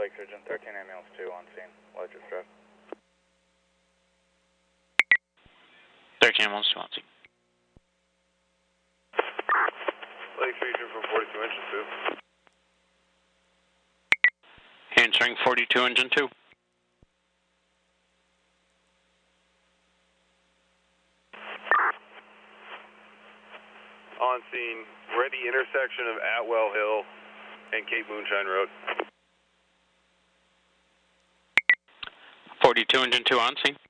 Lake Ridge, 13 ambulance 2 on scene, Ledger's Drive. 13 ambulance 2 on scene. Lake Region from 42 engine 2. Answering 42 engine 2. On scene, we're at the intersection of Atwell Hill and Cape Moonshine Road. 42 engine 2 on scene.